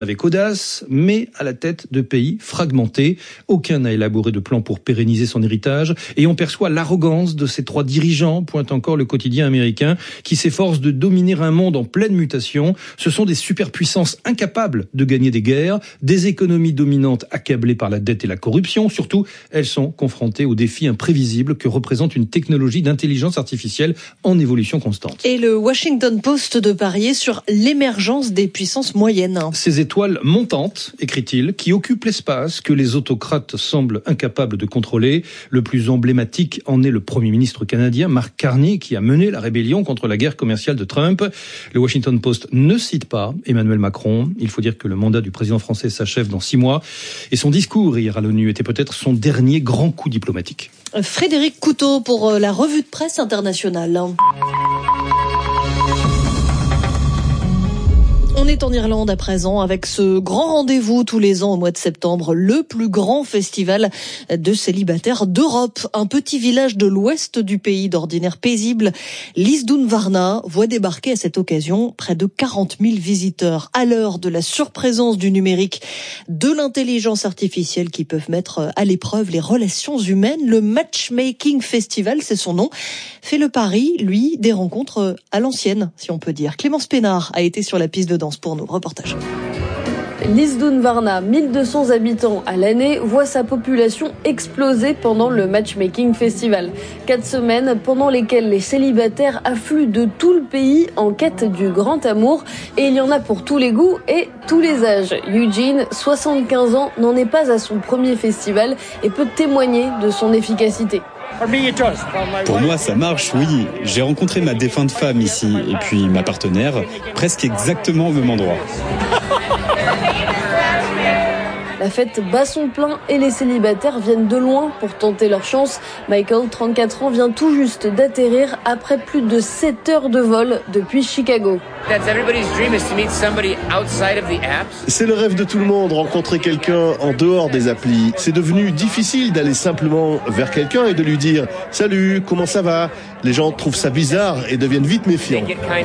avec audace, mais à la tête de pays fragmentés. Aucun n'a élaboré de plan pour pérenniser son héritage et on perçoit l'arrogance de ces trois dirigeants, pointe encore le quotidien américain, qui s'efforcent de dominer un monde en pleine mutation. Ce sont des superpuissances incapables de gagner des guerres, des économies dominantes accablées par la dette et la corruption. Surtout, elles sont confrontées aux défis imprévisibles que représente une technologie d'intelligence artificielle en évolution constante. Et le Washington Post de parier sur l'émergence des puissances moyennes. Ces étoiles montantes, écrit-il, qui occupent l'espace que les autocrates semblent incapables de contrôler. Le plus emblématique en est le Premier ministre canadien, Mark Carney, qui a mené la rébellion contre la guerre commerciale de Trump. Le Washington Post ne cite pas Emmanuel Macron. Il faut dire que le mandat du président français s'achève dans 6 mois. Et son discours hier à l'ONU était peut-être son dernier grand coup diplomatique. Frédéric Couteau pour la revue de presse internationale. On est en Irlande à présent avec ce grand rendez-vous tous les ans au mois de septembre, le plus grand festival de célibataires d'Europe. Un petit village de l'ouest du pays d'ordinaire paisible, Lisdoonvarna, voit débarquer à cette occasion près de 40 000 visiteurs. À l'heure de la surprésence du numérique, de l'intelligence artificielle qui peuvent mettre à l'épreuve les relations humaines, le Matchmaking Festival, c'est son nom, fait le pari, lui, des rencontres à l'ancienne, si on peut dire. Clémence Pénard a été sur la piste de danse pour nous. Reportage. Lisdoonvarna, 1200 habitants à l'année, voit sa population exploser pendant le Matchmaking Festival. 4 semaines pendant lesquelles les célibataires affluent de tout le pays en quête du grand amour. Et il y en a pour tous les goûts et tous les âges. Eugene, 75 ans, n'en est pas à son premier festival et peut témoigner de son efficacité. Pour moi, ça marche, oui. J'ai rencontré ma défunte femme ici, et puis ma partenaire, presque exactement au même endroit. La fête bat son plein et les célibataires viennent de loin pour tenter leur chance. Michael, 34 ans, vient tout juste d'atterrir après plus de 7 heures de vol depuis Chicago. C'est le rêve de tout le monde, rencontrer quelqu'un en dehors des applis. C'est devenu difficile d'aller simplement vers quelqu'un et de lui dire « Salut, comment ça va ?» Les gens trouvent ça bizarre et deviennent vite méfiants.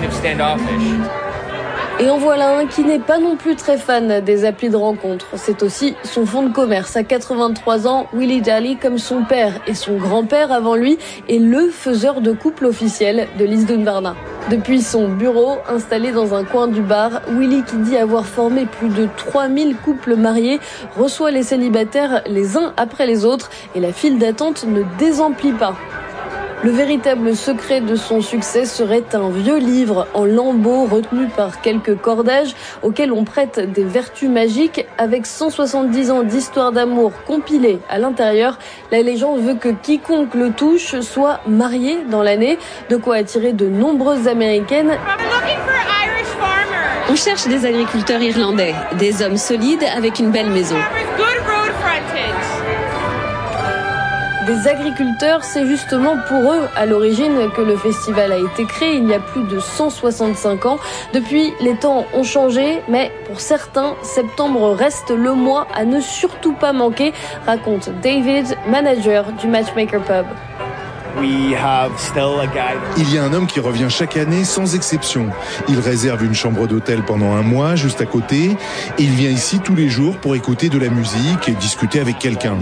Et en voilà un qui n'est pas non plus très fan des applis de rencontre. C'est aussi son fonds de commerce. À 83 ans, Willie Daly, comme son père et son grand-père avant lui, est le faiseur de couple officiel de Lisdoonvarna. Depuis son bureau, installé dans un coin du bar, Willie, qui dit avoir formé plus de 3000 couples mariés, reçoit les célibataires les uns après les autres et la file d'attente ne désemplit pas. Le véritable secret de son succès serait un vieux livre en lambeaux retenu par quelques cordages auquel on prête des vertus magiques. Avec 170 ans d'histoire d'amour compilée à l'intérieur, la légende veut que quiconque le touche soit marié dans l'année, de quoi attirer de nombreuses Américaines. On cherche des agriculteurs irlandais, des hommes solides avec une belle maison. Des agriculteurs, c'est justement pour eux à l'origine que le festival a été créé il y a plus de 165 ans. Depuis, les temps ont changé, mais pour certains, septembre reste le mois à ne surtout pas manquer, raconte David, manager du Matchmaker Pub. Il y a un homme qui revient chaque année sans exception. Il réserve une chambre d'hôtel pendant un mois juste à côté et il vient ici tous les jours pour écouter de la musique et discuter avec quelqu'un.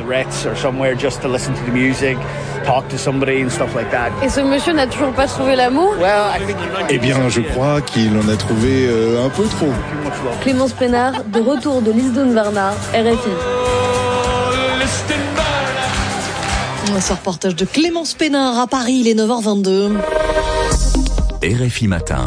Et ce monsieur n'a toujours pas trouvé l'amour ? Eh bien, je crois qu'il en a trouvé un peu trop. Clémence Pénard, de retour de Lisdoonvarna, RFI. Ce reportage de Clémence Pénard à Paris, il est 9h22. RFI Matin.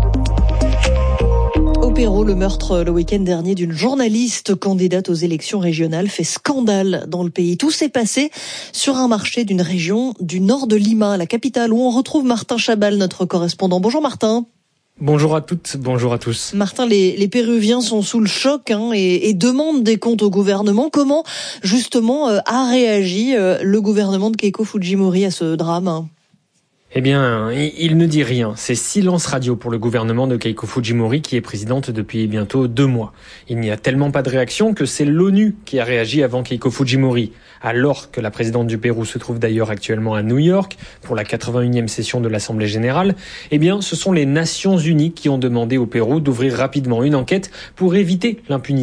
Au Pérou, le meurtre le week-end dernier d'une journaliste candidate aux élections régionales fait scandale dans le pays. Tout s'est passé sur un marché d'une région du nord de Lima, la capitale, où on retrouve Martin Chabal, notre correspondant. Bonjour Martin. Bonjour à toutes, bonjour à tous. Martin, les Péruviens sont sous le choc et demandent des comptes au gouvernement. Comment, justement, a réagi le gouvernement de Keiko Fujimori à ce drame ? Eh bien, il ne dit rien. C'est silence radio pour le gouvernement de Keiko Fujimori qui est présidente depuis bientôt 2 mois. Il n'y a tellement pas de réaction que c'est l'ONU qui a réagi avant Keiko Fujimori. Alors que la présidente du Pérou se trouve d'ailleurs actuellement à New York pour la 81e session de l'Assemblée générale, eh bien, ce sont les Nations Unies qui ont demandé au Pérou d'ouvrir rapidement une enquête pour éviter l'impunité